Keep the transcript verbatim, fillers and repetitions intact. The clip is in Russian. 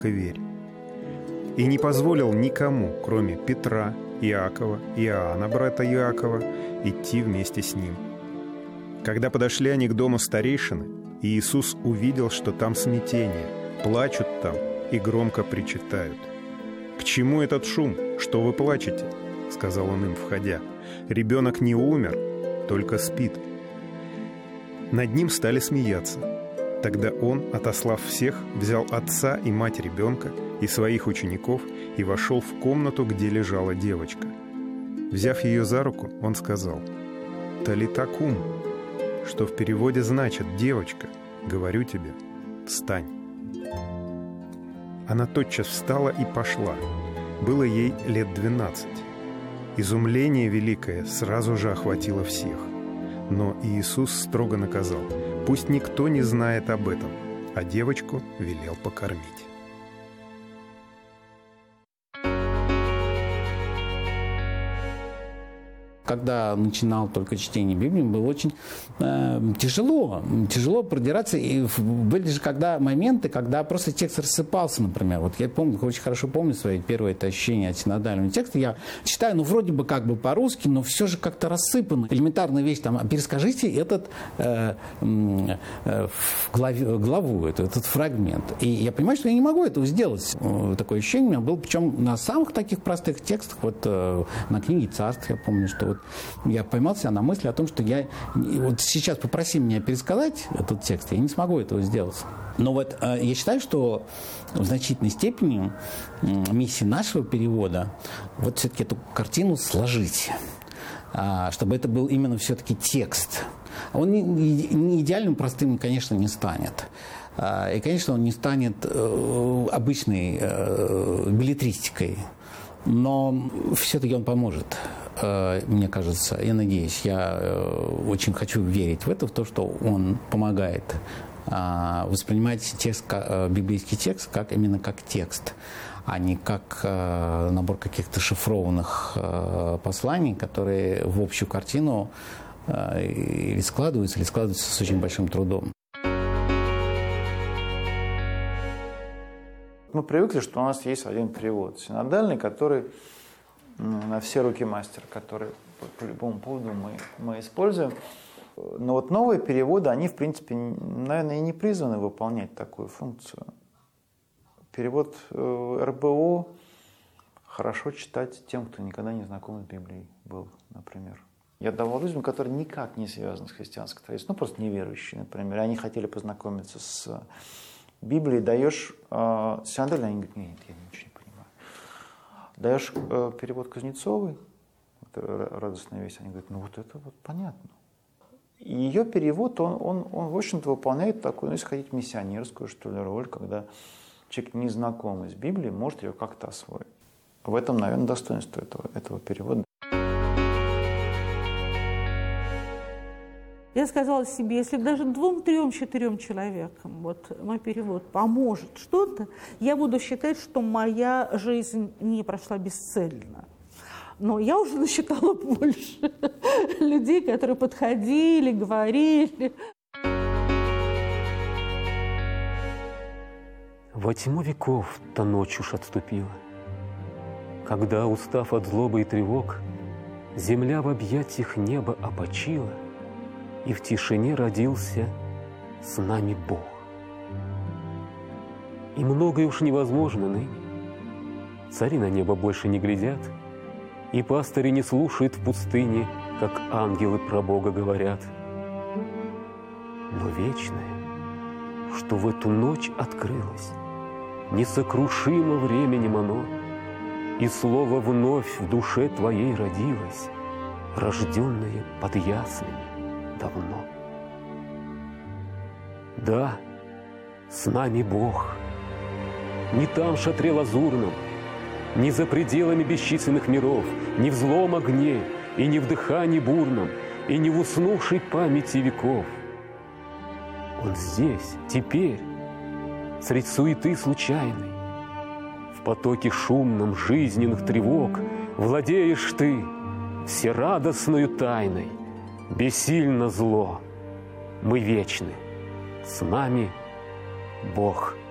и верь». И не позволил никому, кроме Петра, Иакова, Иоанна, брата Иакова, идти вместе с ним. Когда подошли они к дому старейшины, и Иисус увидел, что там смятение, плачут там и громко причитают. «К чему этот шум? Что вы плачете?» — сказал он им, входя. «Ребенок не умер, только спит». Над ним стали смеяться. Тогда он, отослав всех, взял отца и мать ребенка и своих учеников и вошел в комнату, где лежала девочка. Взяв ее за руку, он сказал: «Талита кум», что в переводе значит «девочка, говорю тебе, встань». Она тотчас встала и пошла. Было ей лет двенадцать. Изумление великое сразу же охватило всех. Но Иисус строго наказал: пусть никто не знает об этом, а девочку велел покормить. Когда начинал только чтение Библии, было очень э, тяжело, тяжело продираться. И были же когда моменты, когда просто текст рассыпался, например. Вот я помню, очень хорошо помню свои первые это ощущения от синодального текста. Я читаю, ну, вроде бы как бы по-русски, но все же как-то рассыпано. Элементарная вещь, там, перескажите этот э, э, в главе, главу, эту, этот фрагмент. И я понимаю, что я не могу этого сделать. Такое ощущение у меня было, причем на самых таких простых текстах, вот э, на книге «Царств», я помню, что вот я поймал себя на мысли о том, что я вот сейчас попроси меня пересказать этот текст, я не смогу этого сделать. Но вот э, я считаю, что в значительной степени э, миссия нашего перевода вот все-таки эту картину сложить, э, чтобы это был именно все-таки текст. Он не, не идеальным, простым, конечно, не станет. Э, и, конечно, он не станет э, обычной э, беллетристикой. Но все-таки он поможет, мне кажется, я надеюсь, я очень хочу верить в это, в то, что он помогает воспринимать текст, библейский текст как, именно как текст, а не как набор каких-то шифрованных посланий, которые в общую картину или складываются, или складываются с очень большим трудом. Мы привыкли, что у нас есть один перевод синодальный, который на все руки мастер, который по любому поводу мы, мы используем. Но вот новые переводы, они, в принципе, наверное, и не призваны выполнять такую функцию. Перевод эр бэ о хорошо читать тем, кто никогда не знаком с Библией был, например. Я давал людям, которые никак не связаны с христианской традицией, ну, просто неверующие, например. Они хотели познакомиться с Библии, даешь э, синодальный, они говорят: нет, я ничего не понимаю. Даешь э, перевод Кузнецовой, это радостная весть, они говорят: ну вот это вот понятно. И ее перевод, он, он, он в общем-то, выполняет такую, ну, если хотите, миссионерскую, что ли, роль, когда человек, незнакомый с Библией, может ее как-то освоить. В этом, наверное, достоинство этого, этого перевода. Я сказала себе, если даже двум, трем, четырем человекам вот, мой перевод поможет что-то, я буду считать, что моя жизнь не прошла бесцельно. Но я уже насчитала больше людей, которые подходили, говорили. Во тьму веков та ночь уж отступила, когда, устав от злобы и тревог, земля в объятиях неба опочила, и в тишине родился с нами Бог. И многое уж невозможно ныне. Цари на небо больше не глядят, и пастыри не слушают в пустыне, как ангелы про Бога говорят. Но вечное, что в эту ночь открылось, несокрушимо временем оно, и слово вновь в душе твоей родилось, рожденное под яслями давно. Да, с нами Бог, не там в шатре лазурном, не за пределами бесчисленных миров, не в злом огне, и не в дыхании бурном, и не в уснувшей памяти веков. Он здесь, теперь, средь суеты случайной, в потоке шумном жизненных тревог владеешь ты всерадостною тайной. Бессильно зло, мы вечны, с нами Бог.